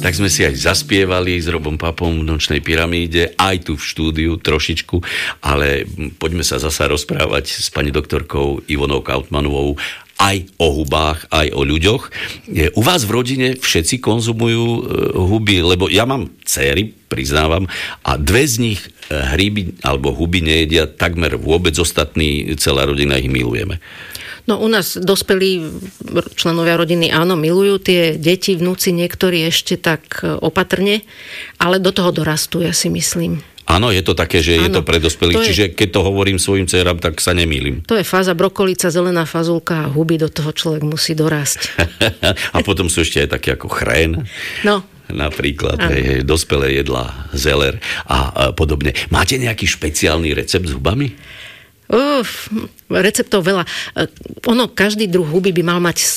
tak sme si aj zaspievali s Robom Papom v Nočnej pyramíde, aj tu v štúdiu trošičku, ale poďme sa zasa rozprávať s pani doktorkou Ivonou Kautmanovou aj o hubách, aj o ľuďoch. U vás v rodine všetci konzumujú huby, lebo ja mám dcéry, priznávam, a dve z nich hríby alebo huby nejedia takmer vôbec, ostatní, celá rodina ich milujeme. No u nás dospelí členovia rodiny áno, milujú, tie deti, vnúci niektorí ešte tak opatrne, ale do toho dorastú, ja si myslím. Áno, je to také, že je to pre dospelých, čiže keď to hovorím svojim dcerám, tak sa nemýlim. To je fáza brokolica, zelená fazulka a huby, do toho človek musí dorásť. A potom sú ešte aj také ako chrén. No. Napríklad dospelé jedlá, zeler a podobne. Máte nejaký špeciálny recept s hubami? Receptov veľa. Každý druh huby by mal mať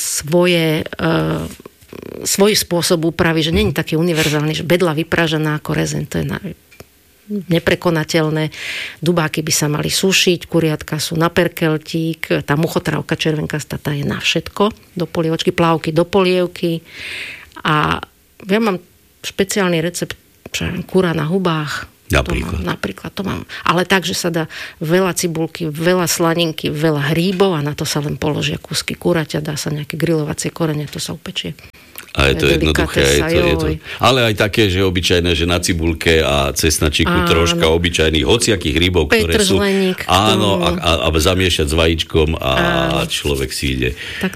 svoj spôsob úpravy, že nie je taký univerzálny, že bedla vypražená ako rezeň, to je neprekonateľné. Dubáky by sa mali sušiť, kuriatka sú na perkeltík, tá muchotrávka červenkastá, tá je na všetko, do polievočky, plávky do polievky. A ja mám špeciálny recept, kura na hubách. Napríklad to mám. Ale tak, že sa dá veľa cibulky, veľa slaninky, veľa hríbov a na to sa len položia kúsky kuraťa, dá sa nejaké grilovacie korene, to sa upečie. A je to jednoduché. Je to. Ale aj také, že obyčajné, že na cibulke a cesnačíku troška obyčajných hociakých rybov, ktoré sú. Áno, a zamiešať s vajíčkom a človek si ide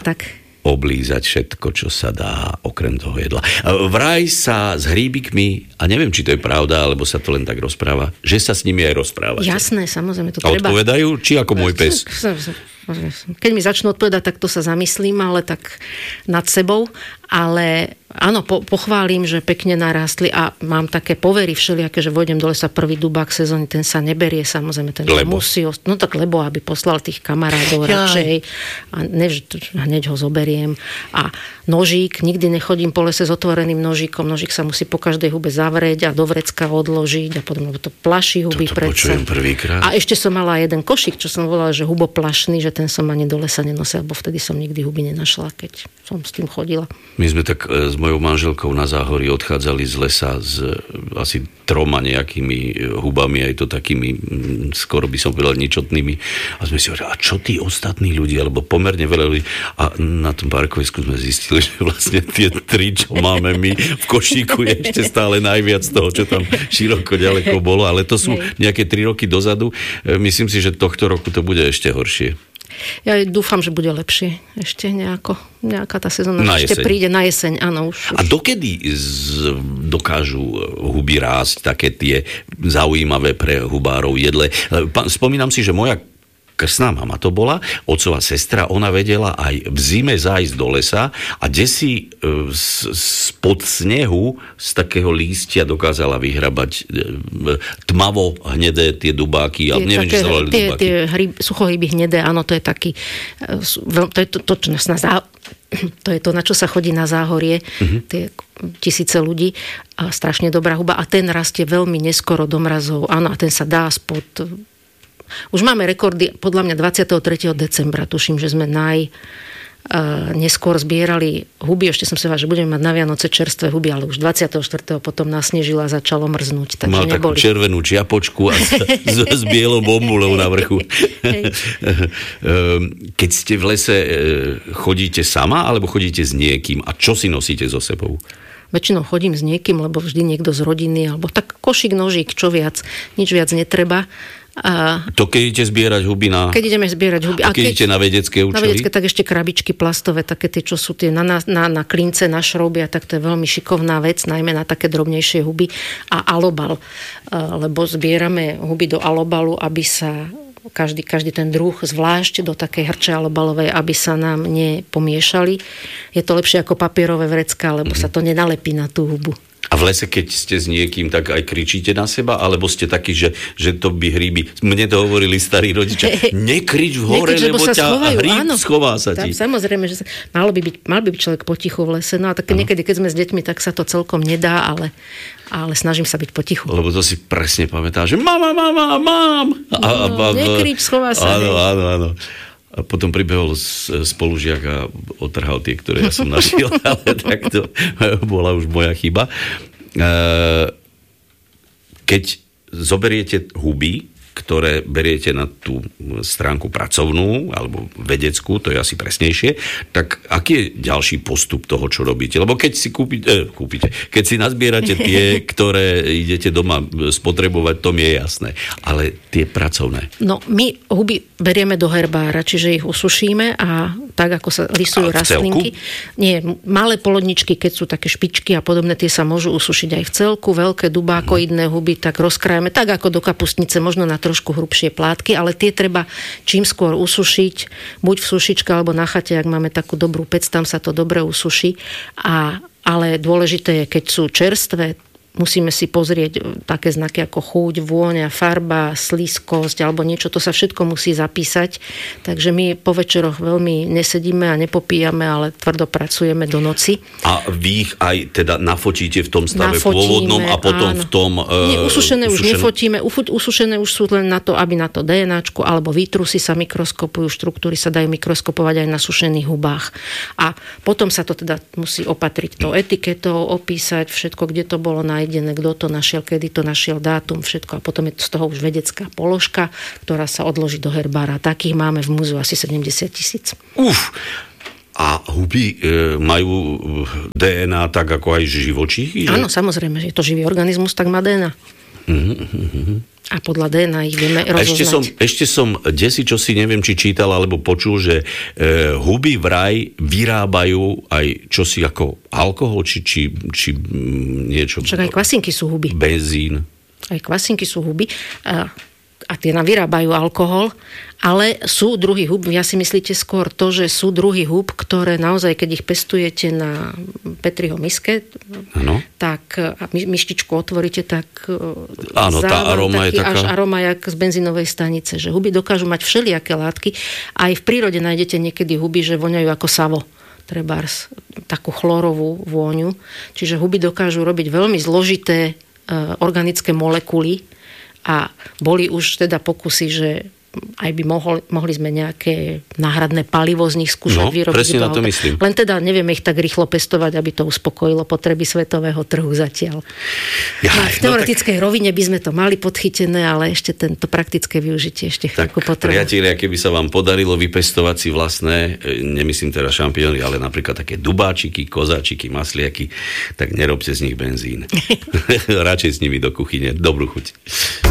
oblízať všetko, čo sa dá okrem toho jedla. Vraj sa s hríbikmi, a neviem, či to je pravda, alebo sa to len tak rozpráva, že sa s nimi aj rozprávate. Jasné, samozrejme, to treba. A odpovedajú? Či ako môj pes? Keď mi začnú odpovedať, tak to sa zamyslím, ale tak nad sebou. Ale áno, pochválim, že pekne narástli a mám také povery všelijaké, že vojdem do lesa prvý dubák sezóny, ten sa neberie, samozrejme, ten musí, no tak lebo, aby poslal tých kamarádov radšej a hneď ho zoberiem. A nožík, nikdy nechodím po lese s otvoreným nožíkom, nožík sa musí po každej hube zavrieť a do vrecka odložiť a potom, lebo to plaší huby predsa. Počujem prvýkrát. A ešte som mala jeden košík, čo som volala, že huboplašný, že ten som ani do lesa nenosil, lebo vtedy som nikdy huby nenašla, keď som s tým chodila. My sme tak s mojou manželkou na Záhorí odchádzali z lesa s asi 3 nejakými hubami, aj to takými, skoro by som povedal, ničotnými. A sme si hovorili, a čo tí ostatní ľudia, alebo pomerne veľa ľudí. A na tom parkovisku sme zistili, že vlastne tie 3, čo máme my v košíku, je ešte stále najviac toho, čo tam široko ďaleko bolo. Ale to sú nejaké 3 roky dozadu. Myslím si, že tohto roku to bude ešte horšie. Ja dúfam, že bude lepšie. Ešte nejaká tá sezóna ešte príde na jeseň. Áno, už. A dokedy dokážu huby rásť také tie zaujímavé pre hubárov jedle? Spomínam si, že moja krstná mama to bola, otcová sestra, ona vedela aj v zime zájsť do lesa a desi spod snehu z takého lístia dokázala vyhrabať tmavo hnedé tie dubáky, ale neviem, či sa volali dubáky. Tie suchohryby hnedé, áno, to je taký, to je to, čo nás to je to, na čo sa chodí na Záhorie, tie tisíce ľudí, a strašne dobrá huba a ten rastie veľmi neskoro do mrazov, áno, a ten sa dá spod. Už máme rekordy, podľa mňa 23. decembra, tuším, že sme neskôr zbierali huby, ešte som si povedala, že budeme mať na Vianoce čerstvé huby, ale už 24. potom nasnežilo a začalo mrznúť. Mal takú červenú čiapočku a s bielou bombulou na vrchu. Keď ste v lese, chodíte sama, alebo chodíte s niekým? A čo si nosíte so sebou? Väčšinou chodím s niekým, lebo vždy niekto z rodiny, alebo tak košík, nožík, čo viac. Nič viac netreba. To keď idete zbierať huby na... Keď ideme zbierať huby. A keď idete na vedecké účely? Na vedecké, tak ešte krabičky plastové, také tie, čo sú tie na klince, na šrouby, a tak to je veľmi šikovná vec, najmä na také drobnejšie huby. A alobal, lebo zbierame huby do alobalu, aby sa každý ten druh zvlášť do takej hrče alobalovej, aby sa nám nepomiešali. Je to lepšie ako papierové vrecká, lebo sa to nenalepí na tú hubu. A v lese, keď ste s niekým, tak aj kričíte na seba? Alebo ste takí, že to by hríby... Mne to hovorili starí rodičia. Nekrič v hore, lebo ťa hríb schová sa ti. Samozrejme, že mal by byť človek potichu v lese. No a tak niekedy, keď sme s deťmi, tak sa to celkom nedá, ale snažím sa byť potichu. Lebo to si presne pamätá, že mám! Nekrič, schová sa. Áno. A potom pribehol spolužiak a otrhal tie, ktoré ja som našiel, ale tak to bola už moja chyba. Keď zoberiete huby, ktoré beriete na tú stránku pracovnú alebo vedeckú, to je asi presnejšie, tak aký je ďalší postup toho, čo robíte? Lebo keď si kúpite, keď si nazbierate tie, ktoré idete doma spotrebovať, to mi je jasné. Ale tie pracovné. No, my huby berieme do herbára, čiže ich usušíme a tak, ako sa lisujú rastlinky. Nie, malé polodničky, keď sú také špičky a podobné, tie sa môžu usušiť aj v celku. Veľké dubákoidné huby tak rozkrajeme, tak ako do kapustnice, možno na trošku hrubšie plátky, ale tie treba čím skôr usušiť, buď v sušičke alebo na chate, ak máme takú dobrú pec, tam sa to dobre usuší. Ale dôležité je, keď sú čerstvé, musíme si pozrieť také znaky ako chuť, vôňa, farba, slízkosť alebo niečo, to sa všetko musí zapísať. Takže my po večeroch veľmi nesedíme a nepopíjame, ale tvrdo pracujeme do noci. A vy ich aj teda nafotíte v tom stave pôvodnom a potom áno. V tom... usušené už nefotíme, usušené už sú len na to, aby na to DNAčku alebo výtrusy sa mikroskopujú, štruktúry sa dajú mikroskopovať aj na sušených hubách. A potom sa to teda musí opatriť tou etiketou, opísať všetko, kde to bolo nájdené, kto to našiel, kedy to našiel, dátum, všetko. A potom je z toho už vedecká položka, ktorá sa odloží do herbára. Takých máme v múzeu asi 70 000. A huby majú DNA tak ako aj živočíchy? Áno, samozrejme, je to živý organizmus, tak má DNA. A podľa DNA ich vieme rozoznať. Ešte som čosi neviem, či čítal alebo počul, že huby vraj vyrábajú aj čosi ako alkohol, či niečo. Však aj kvasinky sú huby. Benzín. Aj kvasinky sú huby. A tie vyrábajú alkohol, ale sú druhy hub, ja si myslíte skôr to, že sú druhy hub, ktoré naozaj, keď ich pestujete na Petriho miske, ano. Tak a myštičku otvoríte, tak áno, tá aroma je taká... až aroma jak z benzínovej stanice, že huby dokážu mať všelijaké látky. Aj v prírode nájdete niekedy huby, že voňajú ako savo. Trebárs takú chlorovú vôňu. Čiže huby dokážu robiť veľmi zložité organické molekuly. A boli už teda pokusy, že aj by mohli sme nejaké náhradné palivo z nich skúšať vyrobiť. Presne na to myslím. Len teda nevieme ich tak rýchlo pestovať, aby to uspokojilo potreby svetového trhu zatiaľ. V teoretickej rovine by sme to mali podchytené, ale ešte tento praktické využitie ešte chvíľku potrebuje. Priatelia, keby sa vám podarilo vypestovať si vlastné, nemyslím teda šampióny, ale napríklad také dubáčiky, kozáčiky, masliaky, tak nerobte z nich benzín. Radšej s nimi do kuchyne. Dobrú chuť.